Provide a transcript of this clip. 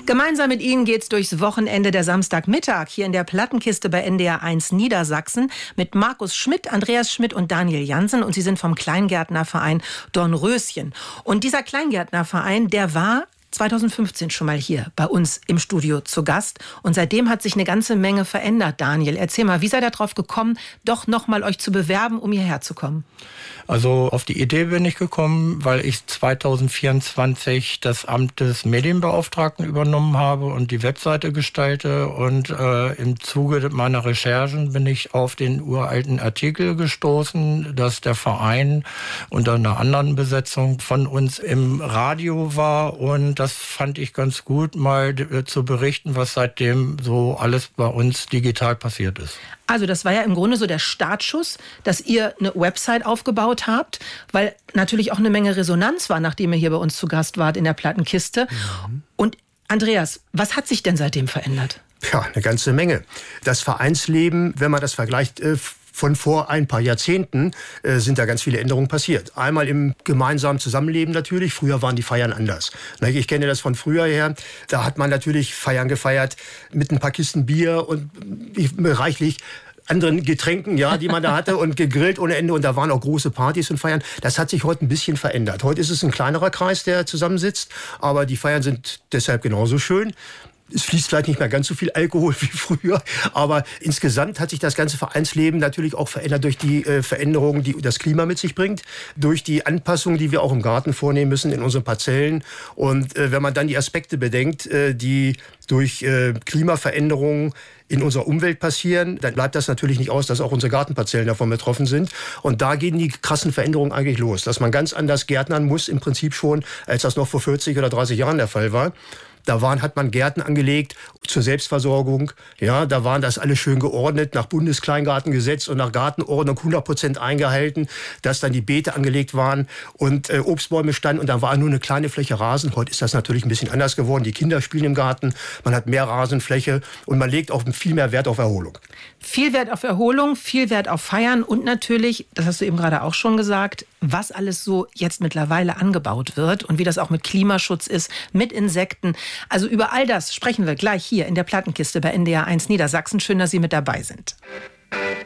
Gemeinsam mit Ihnen geht's durchs Wochenende der Samstagmittag hier in der Plattenkiste bei NDR 1 Niedersachsen mit Markus Schmidt, Andreas Schmidt und Daniel Jansen. Und Sie sind vom Kleingärtnerverein Dornröschen. Und dieser Kleingärtnerverein, der war 2015 schon mal hier bei uns im Studio zu Gast. Und seitdem hat sich eine ganze Menge verändert. Daniel, erzähl mal, wie seid ihr darauf gekommen, doch nochmal euch zu bewerben, um hierher zu kommen? Also auf die Idee bin ich gekommen, weil ich 2024 das Amt des Medienbeauftragten übernommen habe und die Webseite gestalte. Und im Zuge meiner Recherchen bin ich auf den uralten Artikel gestoßen, dass der Verein unter einer anderen Besetzung von uns im Radio war. Und das fand ich ganz gut, mal zu berichten, was seitdem so alles bei uns digital passiert ist. Also das war ja im Grunde so der Startschuss, dass ihr eine Website aufgebaut habt, weil natürlich auch eine Menge Resonanz war, nachdem ihr hier bei uns zu Gast wart in der Plattenkiste. Und Andreas, was hat sich denn seitdem verändert? Ja, eine ganze Menge. Das Vereinsleben, wenn man das vergleicht, von vor ein paar Jahrzehnten sind da ganz viele Änderungen passiert. Einmal im gemeinsamen Zusammenleben natürlich. Früher waren die Feiern anders. Ich kenne das von früher her. Da hat man natürlich Feiern gefeiert mit ein paar Kisten Bier und reichlich anderen Getränken, ja, die man da hatte und gegrillt ohne Ende. Und da waren auch große Partys und Feiern. Das hat sich heute ein bisschen verändert. Heute ist es ein kleinerer Kreis, der zusammensitzt. Aber die Feiern sind deshalb genauso schön. Es fließt vielleicht nicht mehr ganz so viel Alkohol wie früher, aber insgesamt hat sich das ganze Vereinsleben natürlich auch verändert durch die Veränderungen, die das Klima mit sich bringt, durch die Anpassungen, die wir auch im Garten vornehmen müssen in unseren Parzellen. Und wenn man dann die Aspekte bedenkt, die durch Klimaveränderungen in unserer Umwelt passieren, dann bleibt das natürlich nicht aus, dass auch unsere Gartenparzellen davon betroffen sind. Und da gehen die krassen Veränderungen eigentlich los, dass man ganz anders gärtnern muss im Prinzip schon, als das noch vor 40 oder 30 Jahren der Fall war. Da hat man Gärten angelegt zur Selbstversorgung. Ja, da waren das alles schön geordnet, nach Bundeskleingartengesetz und nach Gartenordnung 100% eingehalten, dass dann die Beete angelegt waren und Obstbäume standen und da war nur eine kleine Fläche Rasen. Heute ist das natürlich ein bisschen anders geworden. Die Kinder spielen im Garten, man hat mehr Rasenfläche und man legt auch viel mehr Wert auf Erholung. Viel Wert auf Erholung, viel Wert auf Feiern und natürlich, das hast du eben gerade auch schon gesagt, was alles so jetzt mittlerweile angebaut wird und wie das auch mit Klimaschutz ist, mit Insekten. Also über all das sprechen wir gleich hier in der Plattenkiste bei NDR 1 Niedersachsen. Schön, dass Sie mit dabei sind.